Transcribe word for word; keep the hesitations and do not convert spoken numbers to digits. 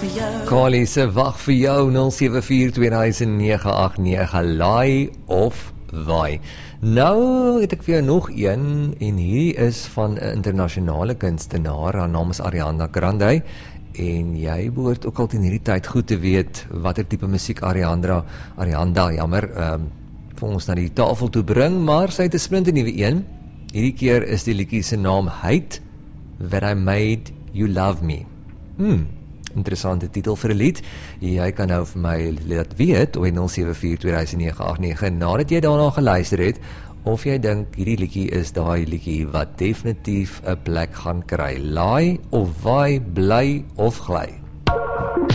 vir jou. Kali se wag vir jou nul sewe vier twee nege agt nege, laai of waai. Nou het ek vir jou nog een, en hierdie is van 'n internasionale kunstenaar, haar naam is Ariana Grande, en jy behoort ook al in hierdie tyd goed te weet watter tipe musiek Ariana, Ariana, jammer, um, vir ons na die tafel toe bring, maar sy het 'n splinternuwe een. Hierdie keer is die liedjie se naam Hate That I Made You Love Me. Hmm, interessante titel vir 'n lied. Jy kan nou vir my laat weet op nul sewe vier twee nege agt nege nadat jy daarna geluister het, of jy dink hierdie liedjie is daai liedjie wat definitief 'n plek gaan kry. Laai of waai, bly of gly.